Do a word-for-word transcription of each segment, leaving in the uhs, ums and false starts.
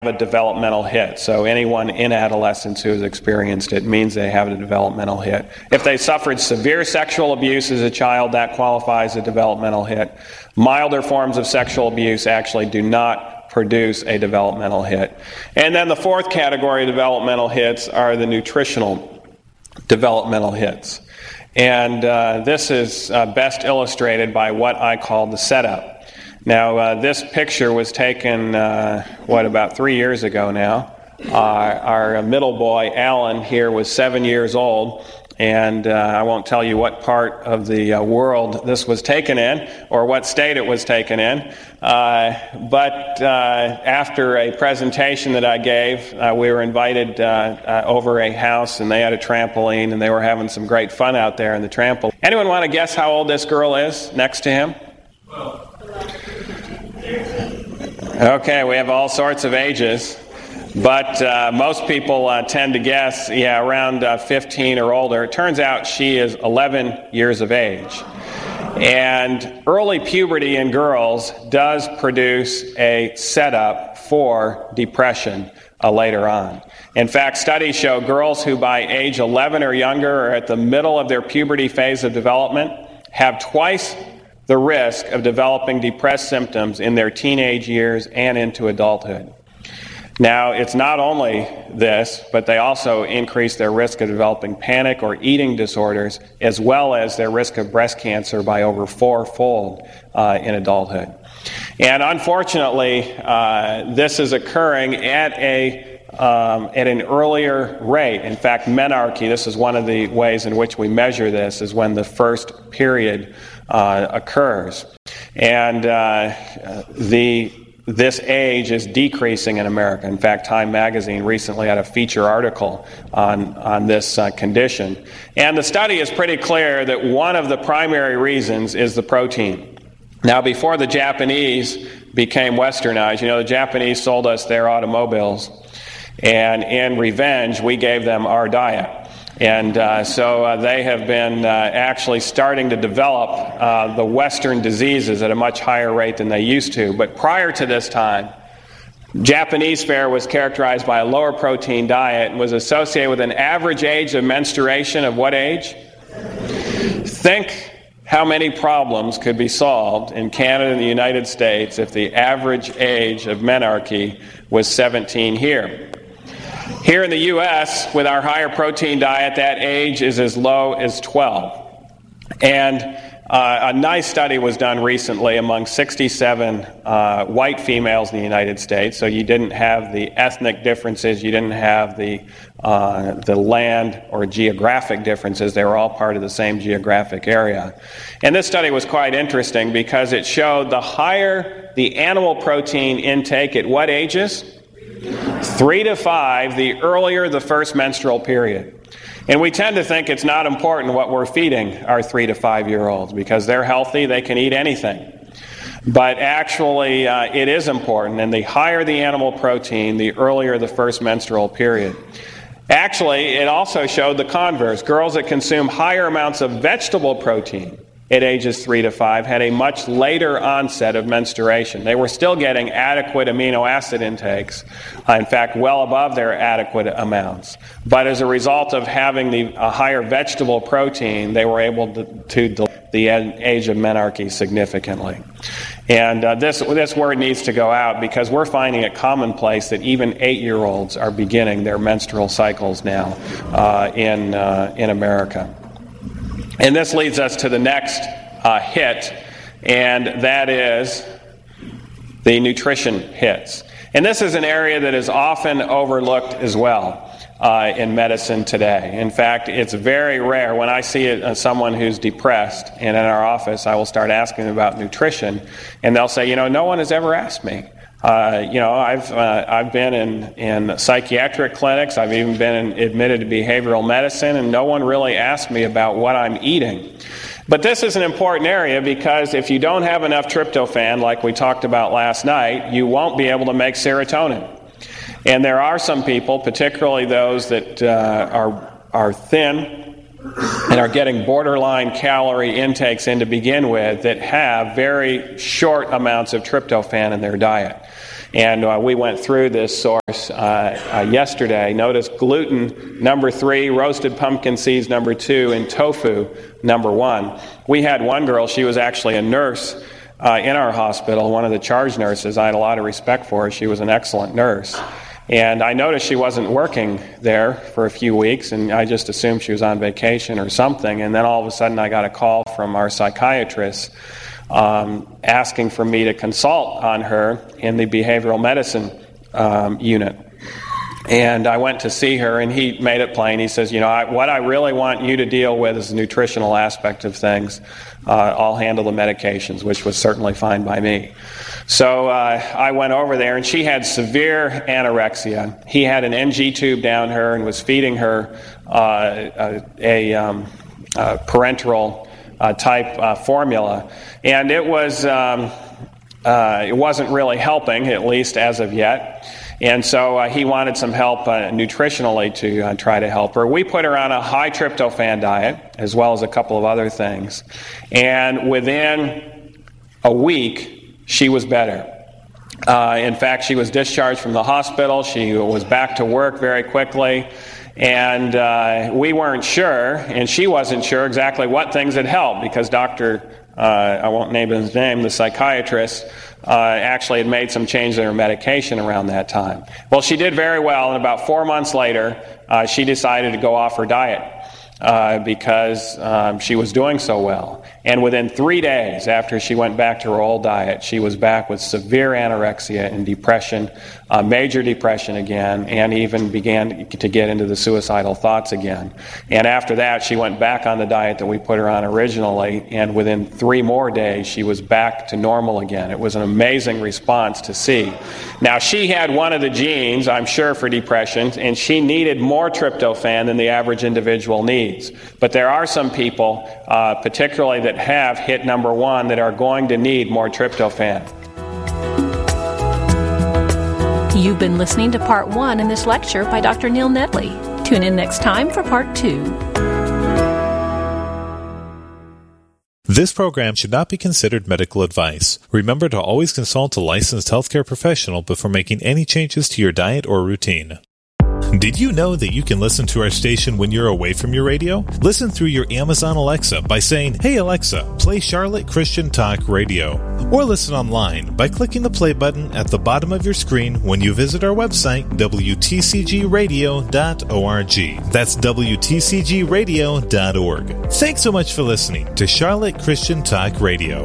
a developmental hit. So anyone in adolescence who has experienced it means they have a developmental hit. If they suffered severe sexual abuse as a child, that qualifies a developmental hit. Milder forms of sexual abuse actually do not produce a developmental hit. And then the fourth category of developmental hits are the nutritional developmental hits. And uh, this is uh, best illustrated by what I call the setup. Now, uh, this picture was taken, uh, what, about three years ago now. Uh, our middle boy, Alan, here was seven years old, and uh, I won't tell you what part of the uh, world this was taken in or what state it was taken in. Uh, but uh, after a presentation that I gave, uh, we were invited uh, uh, over a house, and they had a trampoline, and they were having some great fun out there in the trampoline. Anyone want to guess how old this girl is next to him? Well. Okay, we have all sorts of ages, but uh, most people uh, tend to guess, yeah, around uh, fifteen or older. It turns out she is eleven years of age. And early puberty in girls does produce a setup for depression uh, later on. In fact, studies show girls who by age eleven or younger are at the middle of their puberty phase of development have twice the risk of developing depressed symptoms in their teenage years and into adulthood. Now, it's not only this, but they also increase their risk of developing panic or eating disorders, as well as their risk of breast cancer by over fourfold uh, in adulthood. And unfortunately, uh, this is occurring at a Um, at an earlier rate. In fact, menarche, this is one of the ways in which we measure this, is when the first period uh, occurs. And uh, the this age is decreasing in America. In fact, Time magazine recently had a feature article on, on this uh, condition. And the study is pretty clear that one of the primary reasons is the protein. Now, before the Japanese became westernized, you know, the Japanese sold us their automobiles. And in revenge, we gave them our diet. And uh, so uh, they have been uh, actually starting to develop uh, the Western diseases at a much higher rate than they used to. But prior to this time, Japanese fare was characterized by a lower protein diet and was associated with an average age of menstruation of what age? Think how many problems could be solved in Canada and the United States if the average age of menarche was seventeen here. Here in the U S, with our higher protein diet, that age is as low as twelve. And uh, a nice study was done recently among sixty-seven uh, white females in the United States. So you didn't have the ethnic differences, you didn't have the uh, the land or geographic differences. They were all part of the same geographic area. And this study was quite interesting because it showed the higher the animal protein intake at what ages? Three to five, the earlier the first menstrual period. And we tend to think it's not important what we're feeding our three to five-year-olds because they're healthy, they can eat anything. But actually, uh, it is important, and the higher the animal protein, the earlier the first menstrual period. Actually, it also showed the converse. Girls that consume higher amounts of vegetable protein at ages three to five had a much later onset of menstruation. They were still getting adequate amino acid intakes, uh, in fact, well above their adequate amounts. But as a result of having the a higher vegetable protein, they were able to, to delay the age of menarche significantly. And uh, this this word needs to go out because we're finding it commonplace that even eight-year-olds are beginning their menstrual cycles now uh, in uh, in America. And this leads us to the next uh, hit, and that is the nutrition hits. And this is an area that is often overlooked as well uh, in medicine today. In fact, it's very rare. When I see it, uh, someone who's depressed, and in our office I will start asking them about nutrition, and they'll say, you know, no one has ever asked me. Uh, you know, I've uh, I've been in, in psychiatric clinics. I've even been in, admitted to behavioral medicine, and no one really asked me about what I'm eating. But this is an important area because if you don't have enough tryptophan, like we talked about last night, you won't be able to make serotonin. And there are some people, particularly those that uh, are are thin and are getting borderline calorie intakes in to begin with, that have very short amounts of tryptophan in their diet. And uh, we went through this source uh, uh, yesterday. Notice gluten, number three, roasted pumpkin seeds, number two, and tofu, number one. We had one girl, she was actually a nurse uh, in our hospital, one of the charge nurses. I had a lot of respect for her. She was an excellent nurse. And I noticed she wasn't working there for a few weeks, and I just assumed she was on vacation or something. And then all of a sudden I got a call from our psychiatrist um, asking for me to consult on her in the behavioral medicine um, unit. And I went to see her, and he made it plain. He says, you know, I, what I really want you to deal with is the nutritional aspect of things. Uh, I'll handle the medications, which was certainly fine by me. So uh, I went over there, and she had severe anorexia. He had an N G tube down her and was feeding her uh, a, a, um, a parenteral uh, type uh, formula. And it was um, uh, it wasn't really helping, at least as of yet. And so uh, he wanted some help uh, nutritionally to uh, try to help her. We put her on a high tryptophan diet, as well as a couple of other things. And within a week, she was better. Uh, in fact, she was discharged from the hospital. She was back to work very quickly. And uh, we weren't sure, and she wasn't sure exactly what things had helped, because Doctor, uh, I won't name his name, the psychiatrist, uh, actually had made some changes in her medication around that time. Well, she did very well, and about four months later, uh, she decided to go off her diet uh, because um, she was doing so well. And within three days after she went back to her old diet, she was back with severe anorexia and depression, uh, major depression again, and even began to get into the suicidal thoughts again. And after that, she went back on the diet that we put her on originally, and within three more days, she was back to normal again. It was an amazing response to see. Now, she had one of the genes, I'm sure, for depression, and she needed more tryptophan than the average individual needs. But there are some people, uh, particularly that have hit number one, that are going to need more tryptophan. You've been listening to part one in this lecture by Doctor Neil Nedley. Tune in next time for part two. This program should not be considered medical advice. Remember to always consult a licensed healthcare professional before making any changes to your diet or routine. Did you know that you can listen to our station when you're away from your radio? Listen through your Amazon Alexa by saying, "Hey Alexa, play Charlotte Christian Talk Radio." Or listen online by clicking the play button at the bottom of your screen when you visit our website, W T C G radio dot org. That's W T C G radio dot org. Thanks so much for listening to Charlotte Christian Talk Radio.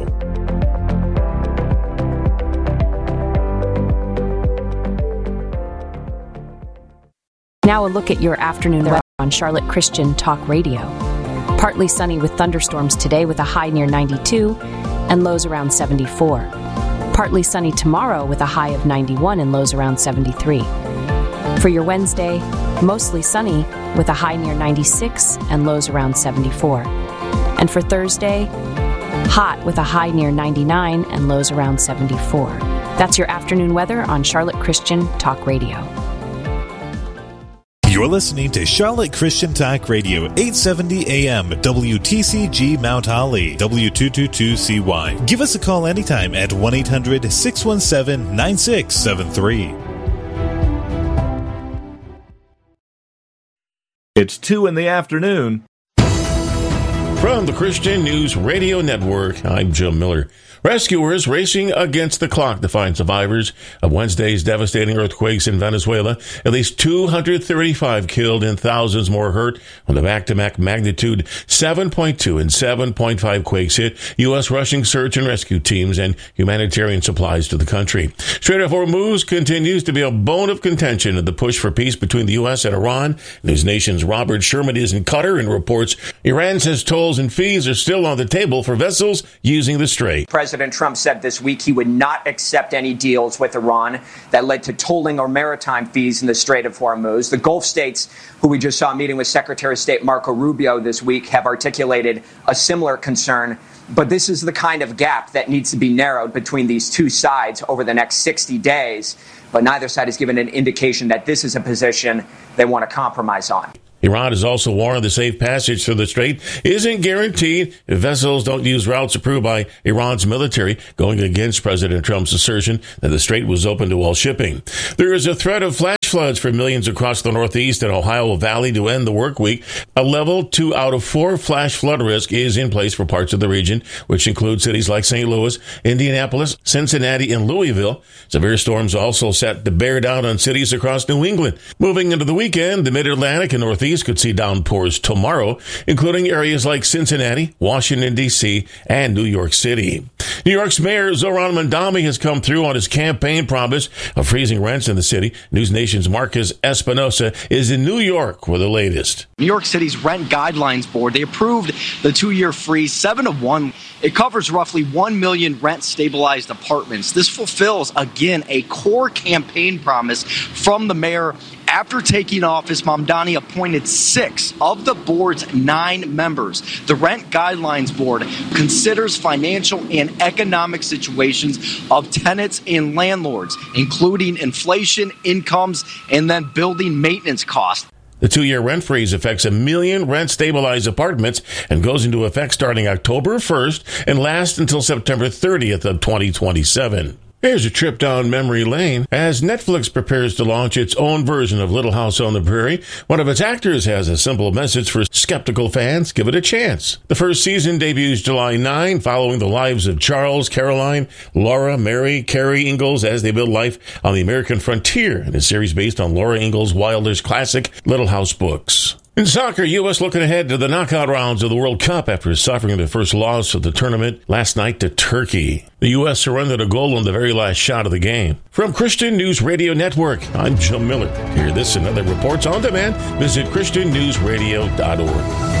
Now a look at your afternoon weather on Charlotte Christian Talk Radio. Partly sunny with thunderstorms today with a high near ninety-two and lows around seventy-four. Partly sunny tomorrow with a high of ninety-one and lows around seventy-three. For your Wednesday, mostly sunny with a high near ninety-six and lows around seventy-four. And for Thursday, hot with a high near ninety-nine and lows around seventy-four. That's your afternoon weather on Charlotte Christian Talk Radio. You're listening to Charlotte Christian Talk Radio, eight seventy A M, W T C G Mount Holly, W two twenty-two C Y. Give us a call anytime at one eight hundred six one seven nine six seven three. It's two in the afternoon. From the Christian News Radio Network, I'm Jim Miller. Rescuers racing against the clock to find survivors of Wednesday's devastating earthquakes in Venezuela. At least two hundred thirty-five killed and thousands more hurt when the back-to-back magnitude seven point two and seven point five quakes hit U S rushing search and rescue teams and humanitarian supplies to the country. Strait of Hormuz continues to be a bone of contention in the push for peace between the U S and Iran. News Nation's Robert Sherman is in Qatar and reports Iran says tolls and fees are still on the table for vessels using the strait. President Trump said this week he would not accept any deals with Iran that led to tolling or maritime fees in the Strait of Hormuz. The Gulf states, who we just saw meeting with Secretary of State Marco Rubio this week, have articulated a similar concern. But this is the kind of gap that needs to be narrowed between these two sides over the next sixty days. But neither side has given an indication that this is a position they want to compromise on. Iran has also warned the safe passage through the strait isn't guaranteed if vessels don't use routes approved by Iran's military, going against President Trump's assertion that the strait was open to all shipping. There is a threat of flash floods for millions across the Northeast and Ohio Valley to end the work week. A level two out of four flash flood risk is in place for parts of the region, which include cities like Saint Louis, Indianapolis, Cincinnati, and Louisville. Severe storms also set to bear down on cities across New England. Moving into the weekend, the Mid-Atlantic and Northeast could see downpours tomorrow, including areas like Cincinnati, Washington, D C, and New York City. New York's Mayor Zohran Mamdani has come through on his campaign promise of freezing rents in the city. News Nation's Marcus Espinosa is in New York with the latest. New York City's Rent Guidelines Board, they approved the two-year freeze, seven to one. It covers roughly one million rent-stabilized apartments. This fulfills, again, a core campaign promise from the mayor. After taking office, Mamdani appointed six of the board's nine members. The Rent Guidelines Board considers financial and economic situations of tenants and landlords, including inflation, incomes, and then building maintenance costs. The two-year rent freeze affects a million rent-stabilized apartments and goes into effect starting October first and lasts until September thirtieth of twenty twenty-seven. Here's a trip down memory lane as Netflix prepares to launch its own version of Little House on the Prairie. One of its actors has a simple message for skeptical fans. Give it a chance. The first season debuts July ninth, following the lives of Charles, Caroline, Laura, Mary, Carrie Ingalls as they build life on the American frontier in a series based on Laura Ingalls Wilder's classic Little House books. In soccer, U S looking ahead to the knockout rounds of the World Cup after suffering their first loss of the tournament last night to Turkey. The U S surrendered a goal on the very last shot of the game. From Christian News Radio Network, I'm Jim Miller. To hear this and other reports on demand, visit christian news radio dot org.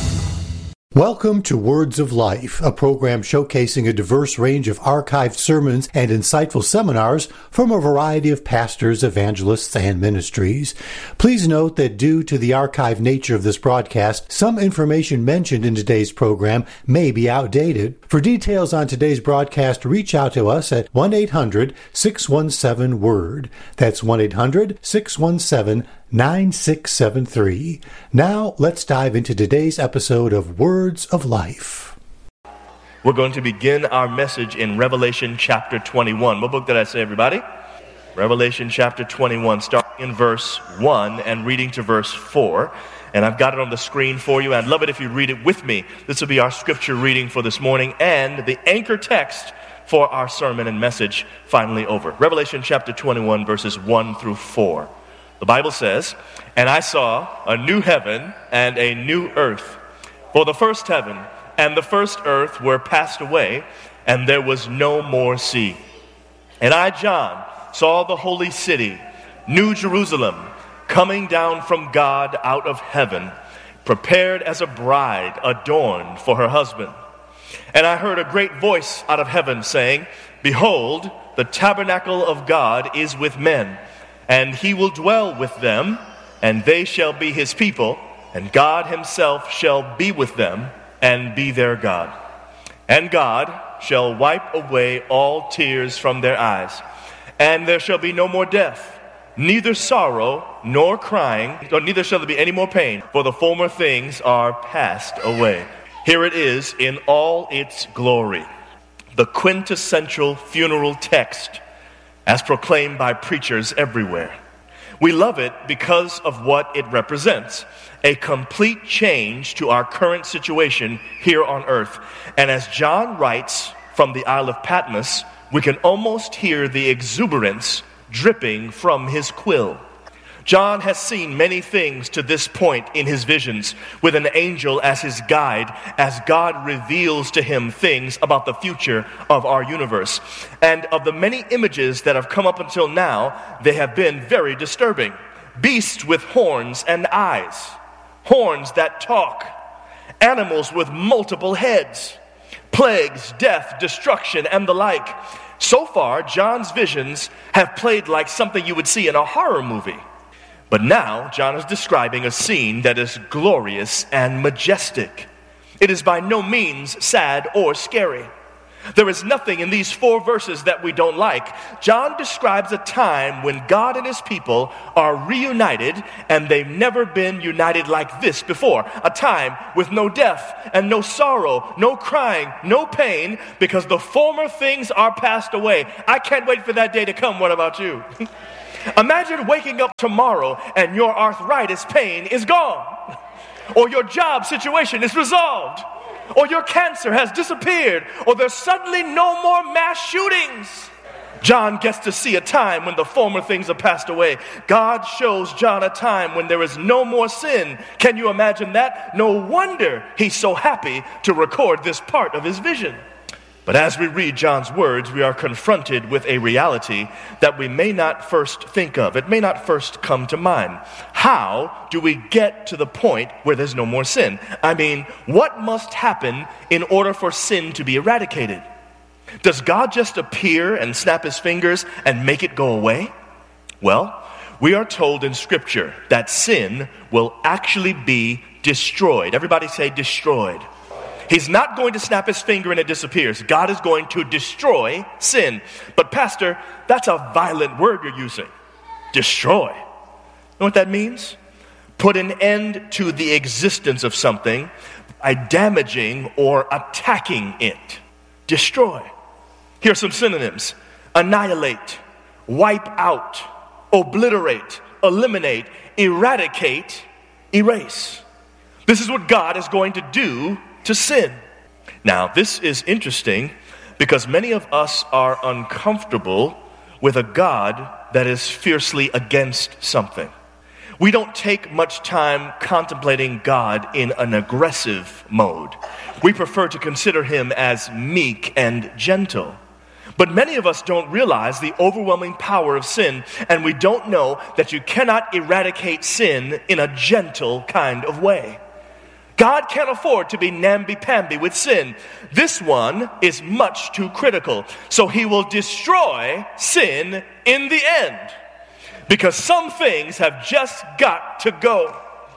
Welcome to Words of Life, a program showcasing a diverse range of archived sermons and insightful seminars from a variety of pastors, evangelists, and ministries. Please note that due to the archived nature of this broadcast, some information mentioned in today's program may be outdated. For details on today's broadcast, reach out to us at one eight hundred six one seven word. That's one eight hundred six one seven nine six seven three. Now, let's dive into today's episode of Words of Life. We're going to begin our message in Revelation chapter twenty-one. What book did I say, everybody? Revelation chapter twenty-one, starting in verse one and reading to verse four. And I've got it on the screen for you. I'd love it if you read it with me. This will be our scripture reading for this morning and the anchor text for our sermon and message finally over. Revelation chapter twenty-one, verses one through four. The Bible says, "And I saw a new heaven and a new earth. For the first heaven and the first earth were passed away, and there was no more sea. And I, John, saw the holy city, New Jerusalem, coming down from God out of heaven, prepared as a bride adorned for her husband. And I heard a great voice out of heaven saying, Behold, the tabernacle of God is with men, and he will dwell with them, and they shall be his people, and God himself shall be with them, and be their God. And God shall wipe away all tears from their eyes, and there shall be no more death, neither sorrow nor crying, or neither shall there be any more pain, for the former things are passed away." Here it is in all its glory, the quintessential funeral text as proclaimed by preachers everywhere. We love it because of what it represents, a complete change to our current situation here on earth. And as John writes from the Isle of Patmos, we can almost hear the exuberance dripping from his quill. John has seen many things to this point in his visions, with an angel as his guide, as God reveals to him things about the future of our universe. And of the many images that have come up until now, they have been very disturbing. Beasts with horns and eyes, horns that talk, animals with multiple heads, plagues, death, destruction, and the like. So far, John's visions have played like something you would see in a horror movie. But now, John is describing a scene that is glorious and majestic. It is by no means sad or scary. There is nothing in these four verses that we don't like. John describes a time when God and his people are reunited, and they've never been united like this before. A time with no death and no sorrow, no crying, no pain, because the former things are passed away. I can't wait for that day to come. What about you? Imagine waking up tomorrow and your arthritis pain is gone, or your job situation is resolved, or your cancer has disappeared, or there's suddenly no more mass shootings. John gets to see a time when the former things are passed away. God shows John a time when there is no more sin. Can you imagine that? No wonder he's so happy to record this part of his vision. But as we read John's words, we are confronted with a reality that we may not first think of. It may not first come to mind. How do we get to the point where there's no more sin? I mean, what must happen in order for sin to be eradicated? Does God just appear and snap his fingers and make it go away? Well, we are told in Scripture that sin will actually be destroyed. Everybody say destroyed. He's not going to snap his finger and it disappears. God is going to destroy sin. But Pastor, that's a violent word you're using. Destroy. You know what that means? Put an end to the existence of something by damaging or attacking it. Destroy. Here are some synonyms. Annihilate, wipe out, obliterate, eliminate, eradicate, erase. This is what God is going to do to sin. Now, this is interesting because many of us are uncomfortable with a God that is fiercely against something. We don't take much time contemplating God in an aggressive mode. We prefer to consider him as meek and gentle. But many of us don't realize the overwhelming power of sin, and we don't know that you cannot eradicate sin in a gentle kind of way. God can't afford to be namby-pamby with sin. This one is much too critical. So he will destroy sin in the end. Because some things have just got to go.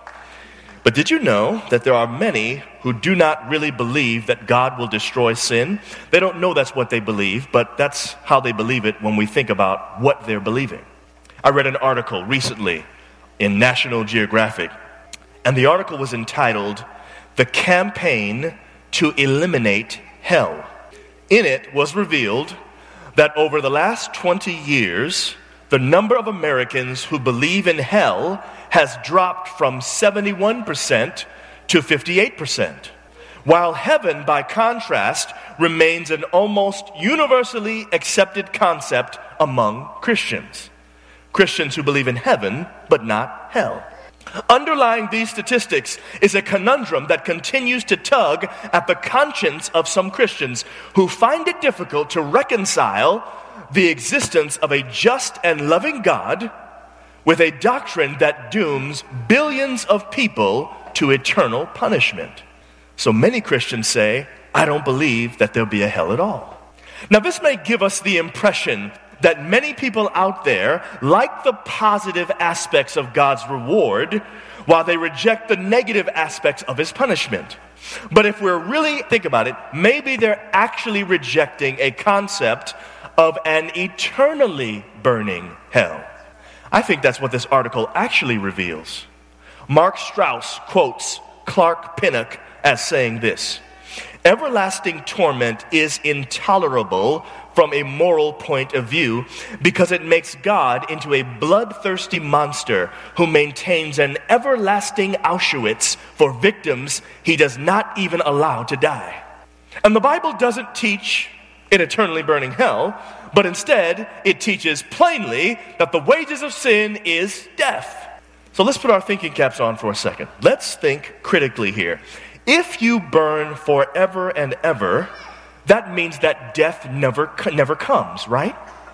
But did you know that there are many who do not really believe that God will destroy sin? They don't know that's what they believe, but that's how they believe it when we think about what they're believing. I read an article recently in National Geographic, and the article was entitled, "The Campaign to Eliminate Hell." In it was revealed that over the last twenty years, the number of Americans who believe in hell has dropped from seventy-one percent to fifty-eight percent, while heaven, by contrast, remains an almost universally accepted concept among Christians. Christians who believe in heaven, but not hell. Underlying these statistics is a conundrum that continues to tug at the conscience of some Christians who find it difficult to reconcile the existence of a just and loving God with a doctrine that dooms billions of people to eternal punishment. So many Christians say, I don't believe that there'll be a hell at all. Now, this may give us the impression that many people out there like the positive aspects of God's reward while they reject the negative aspects of his punishment. But if we're really think about it, maybe they're actually rejecting a concept of an eternally burning hell. I think that's what this article actually reveals. Mark Strauss quotes Clark Pinnock as saying this: "Everlasting torment is intolerable from a moral point of view because it makes God into a bloodthirsty monster who maintains an everlasting Auschwitz for victims he does not even allow to die." And the Bible doesn't teach an eternally burning hell, but instead it teaches plainly that the wages of sin is death. So let's put our thinking caps on for a second. Let's think critically here. If you burn forever and ever, that means that death never never comes, right?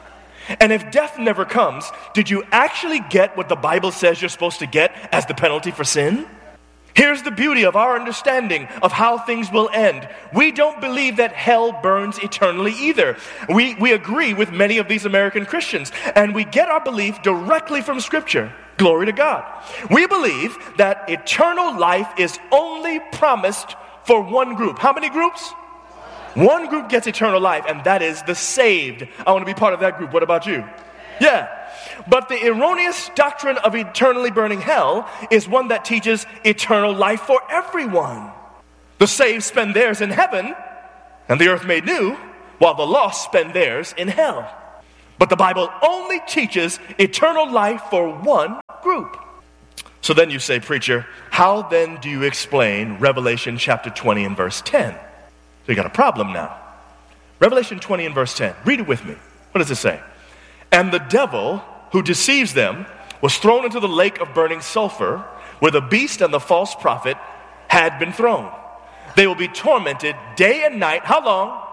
And if death never comes, did you actually get what the Bible says you're supposed to get as the penalty for sin? Here's the beauty of our understanding of how things will end. We don't believe that hell burns eternally either. We, we agree with many of these American Christians, and we get our belief directly from Scripture. Glory to God. We believe that eternal life is only promised for one group. How many groups? One group gets eternal life, and that is the saved. I want to be part of that group. What about you? Yeah. But the erroneous doctrine of eternally burning hell is one that teaches eternal life for everyone. The saved spend theirs in heaven, and the earth made new, while the lost spend theirs in hell. But the Bible only teaches eternal life for one group. So then you say, preacher, how then do you explain Revelation chapter twenty and verse ten? So you got a problem now. Revelation twenty and verse ten. Read it with me. What does it say? And the devil who deceives them was thrown into the lake of burning sulfur, where the beast and the false prophet had been thrown. They will be tormented day and night. How long?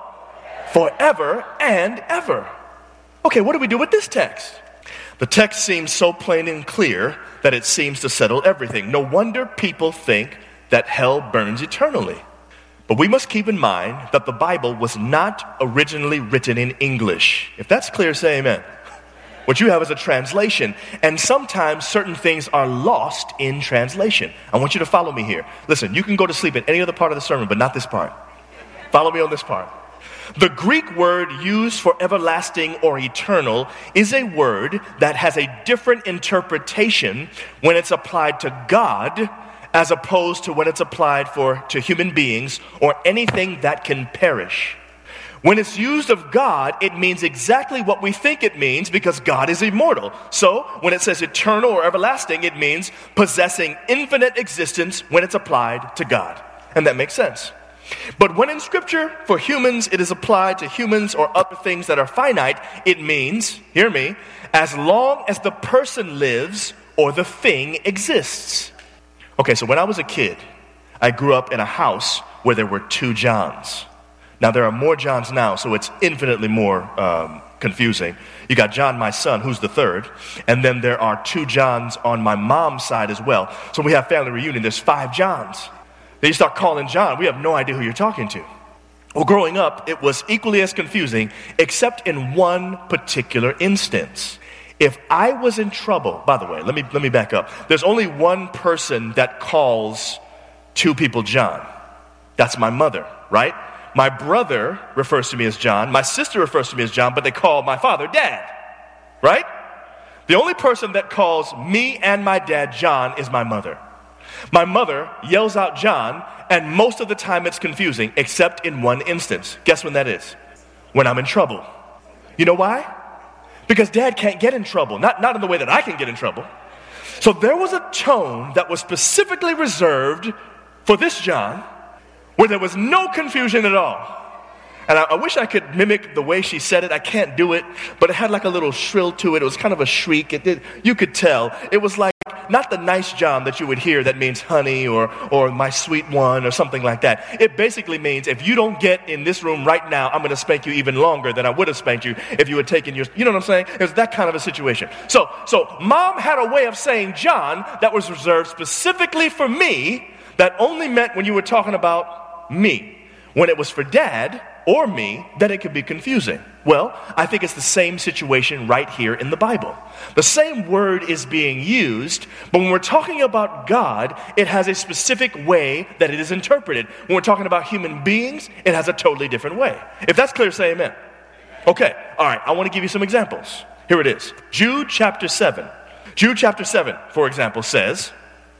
Forever and ever. Okay, what do we do with this text? The text seems so plain and clear that it seems to settle everything. No wonder people think that hell burns eternally. But we must keep in mind that the Bible was not originally written in English. If that's clear, say amen. What you have is a translation, and sometimes certain things are lost in translation. I want you to follow me here. Listen, you can go to sleep at any other part of the sermon, but not this part. Follow me on this part. The Greek word used for everlasting or eternal is a word that has a different interpretation when it's applied to God as opposed to when it's applied for to human beings or anything that can perish. When it's used of God, it means exactly what we think it means because God is immortal. So when it says eternal or everlasting, it means possessing infinite existence when it's applied to God. And that makes sense. But when in Scripture, for humans, it is applied to humans or other things that are finite, it means, hear me, as long as the person lives or the thing exists. Okay, so when I was a kid, I grew up in a house where there were two Johns. Now, there are more Johns now, so it's infinitely more um, confusing. You got John, my son, who's the third, and then there are two Johns on my mom's side as well. So we have family reunion, there's five Johns. Then you start calling John, we have no idea who you're talking to. Well, growing up, it was equally as confusing, except in one particular instance. If I was in trouble, by the way, let me let me back up. There's only one person that calls two people John. That's my mother, right? My brother refers to me as John. My sister refers to me as John, but they call my father Dad, right? The only person that calls me and my dad John is my mother. My mother yells out John, and most of the time it's confusing, except in one instance. Guess when that is? When I'm in trouble. You know why? Because Dad can't get in trouble. Not, not in the way that I can get in trouble. So there was a tone that was specifically reserved for this John, where there was no confusion at all. And I, I wish I could mimic the way she said it. I can't do it, but it had like a little shrill to it. It was kind of a shriek. It did, you could tell. It was like not the nice John that you would hear that means honey or, or my sweet one or something like that. It basically means if you don't get in this room right now, I'm going to spank you even longer than I would have spanked you if you had taken your, you know what I'm saying? It was that kind of a situation. So, so mom had a way of saying John that was reserved specifically for me that only meant when you were talking about me. When it was for Dad or me, then it could be confusing. Well, I think it's the same situation right here in the Bible. The same word is being used, but when we're talking about God, it has a specific way that it is interpreted. When we're talking about human beings, it has a totally different way. If that's clear, say amen. Okay, all right, I want to give you some examples. Here it is. Jude chapter seven. Jude chapter seven, for example, says,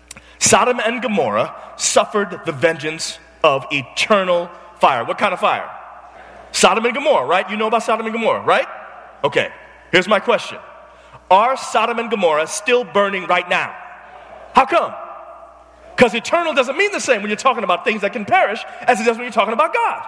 Sodom and Gomorrah suffered the vengeance of eternal fire. What kind of fire? Sodom and Gomorrah, right? You know about Sodom and Gomorrah, right? Okay, here's my question. Are Sodom and Gomorrah still burning right now? How come? Because eternal doesn't mean the same when you're talking about things that can perish as it does when you're talking about God.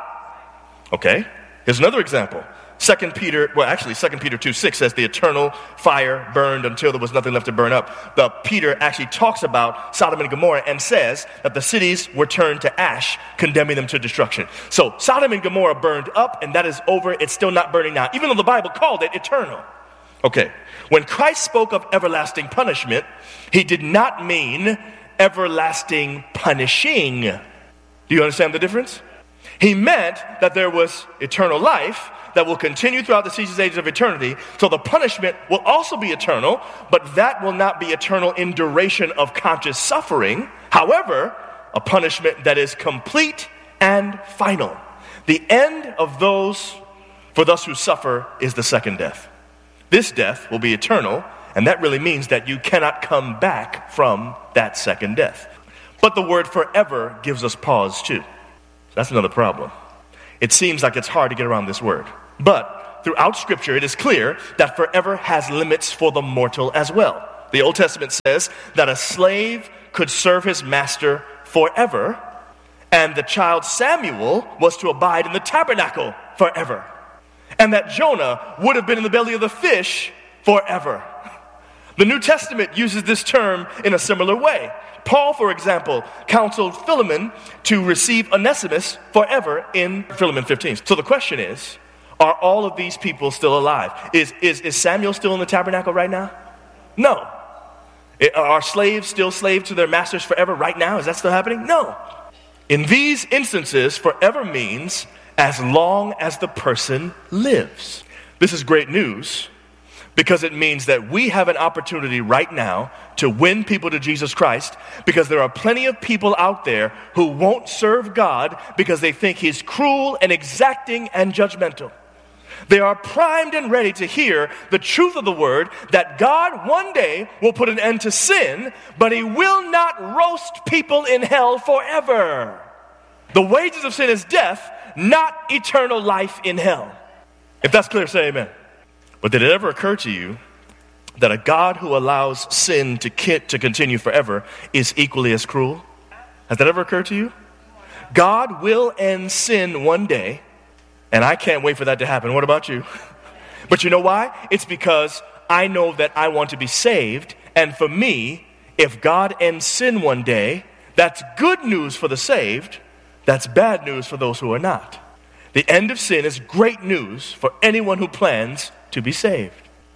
Okay, here's another example. Second Peter, well actually Second Peter two six says the eternal fire burned until there was nothing left to burn up. The Peter actually talks about Sodom and Gomorrah and says that the cities were turned to ash, condemning them to destruction. So Sodom and Gomorrah burned up and that is over. It's still not burning now, even though the Bible called it eternal. Okay, when Christ spoke of everlasting punishment, he did not mean everlasting punishing. Do you understand the difference? He meant that there was eternal life that will continue throughout the seasons, ages of eternity. So the punishment will also be eternal, but that will not be eternal in duration of conscious suffering. However, a punishment that is complete and final. The end of those, for those who suffer, is the second death. This death will be eternal, and that really means that you cannot come back from that second death. But the word forever gives us pause too. That's another problem. It seems like it's hard to get around this word. But throughout Scripture, it is clear that forever has limits for the mortal as well. The Old Testament says that a slave could serve his master forever, and the child Samuel was to abide in the tabernacle forever, and that Jonah would have been in the belly of the fish forever. The New Testament uses this term in a similar way. Paul, for example, counseled Philemon to receive Onesimus forever in Philemon fifteen. So the question is, are all of these people still alive? Is, is, is Samuel still in the tabernacle right now? No. Are slaves still slaves to their masters forever right now? Is that still happening? No. In these instances, forever means as long as the person lives. This is great news because it means that we have an opportunity right now to win people to Jesus Christ, because there are plenty of people out there who won't serve God because they think He's cruel and exacting and judgmental. They are primed and ready to hear the truth of the word that God one day will put an end to sin, but He will not roast people in hell forever. The wages of sin is death, not eternal life in hell. If that's clear, say amen. But did it ever occur to you that a God who allows sin to, ki- to continue forever is equally as cruel? Has that ever occurred to you? God will end sin one day, and I can't wait for that to happen. What about you? But you know why? It's because I know that I want to be saved, and for me, if God ends sin one day, that's good news for the saved, that's bad news for those who are not. The end of sin is great news for anyone who plans to be saved.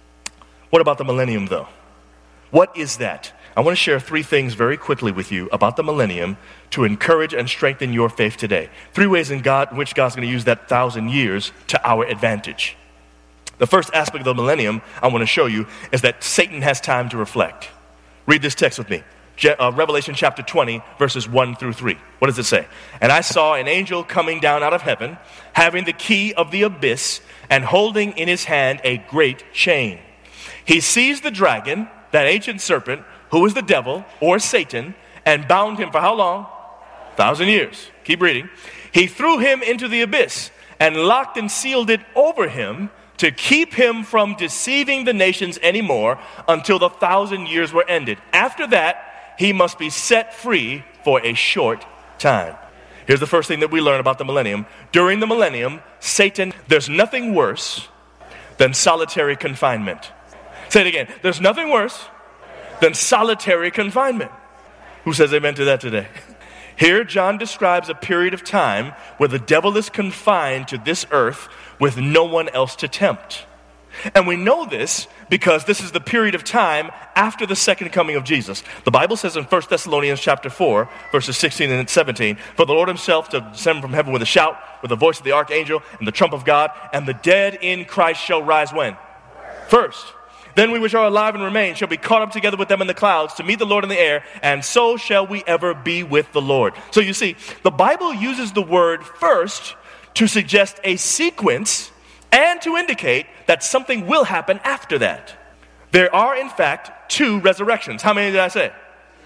What about the millennium, though? What is that? I want to share three things very quickly with you about the millennium to encourage and strengthen your faith today. Three ways in God in which God's going to use that thousand years to our advantage. The first aspect of the millennium I want to show you is that Satan has time to reflect. Read this text with me. Je- uh, Revelation chapter twenty, verses one through three. What does it say? And I saw an angel coming down out of heaven, having the key of the abyss, and holding in his hand a great chain. He seized the dragon, that ancient serpent, who is the devil, or Satan, and bound him for how long? Thousand years. Keep reading. He threw him into the abyss, and locked and sealed it over him, to keep him from deceiving the nations anymore until the thousand years were ended. After that, he must be set free for a short time. Here's the first thing that we learn about the millennium. During the millennium, Satan, there's nothing worse than solitary confinement. Say it again. There's nothing worse than solitary confinement. Who says amen to that today? Here, John describes a period of time where the devil is confined to this earth with no one else to tempt. And we know this because this is the period of time after the second coming of Jesus. The Bible says in First Thessalonians chapter four, verses sixteen and seventeen, for the Lord himself to descend from heaven with a shout, with the voice of the archangel and the trump of God, and the dead in Christ shall rise when? First. Then we which are alive and remain shall be caught up together with them in the clouds to meet the Lord in the air, and so shall we ever be with the Lord. So you see, the Bible uses the word first to suggest a sequence and to indicate that something will happen after that. There are, in fact, two resurrections. How many did I say?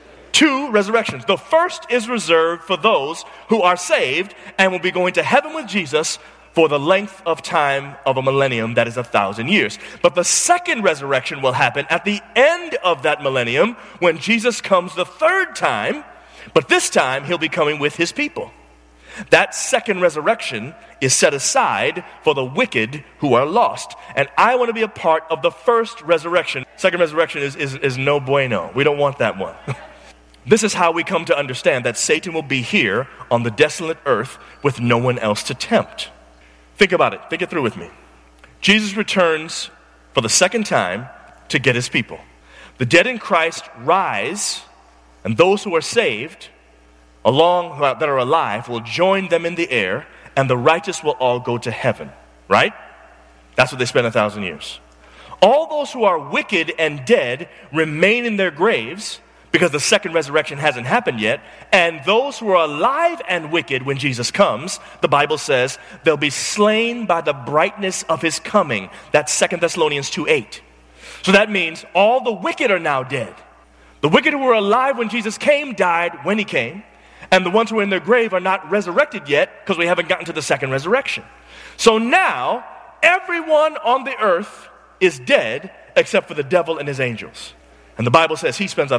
Two resurrections. The first is reserved for those who are saved and will be going to heaven with Jesus for the length of time of a millennium, that is a thousand years. But the second resurrection will happen at the end of that millennium when Jesus comes the third time, but this time he'll be coming with his people. That second resurrection is set aside for the wicked who are lost. And I want to be a part of the first resurrection. Second resurrection is, is, is no bueno. We don't want that one. This is how we come to understand that Satan will be here on the desolate earth with no one else to tempt. Think about it. Think it through with me. Jesus returns for the second time to get his people. The dead in Christ rise, and those who are saved, along that are alive, will join them in the air, and the righteous will all go to heaven. Right? That's what they spend a thousand years. All those who are wicked and dead remain in their graves, because the second resurrection hasn't happened yet. And those who are alive and wicked when Jesus comes, the Bible says, they'll be slain by the brightness of his coming. That's Second Thessalonians two eight. So that means all the wicked are now dead. The wicked who were alive when Jesus came died when he came. And the ones who are in their grave are not resurrected yet because we haven't gotten to the second resurrection. So now, everyone on the earth is dead except for the devil and his angels. And the Bible says he spends a